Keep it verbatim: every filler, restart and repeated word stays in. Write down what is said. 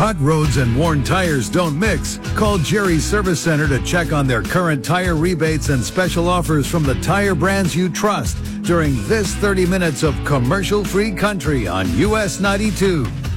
hot roads and worn tires don't mix, call Jerry's Service Center to check on their current tire rebates and special offers from the tire brands you trust during this thirty minutes of commercial-free country on U S ninety-two.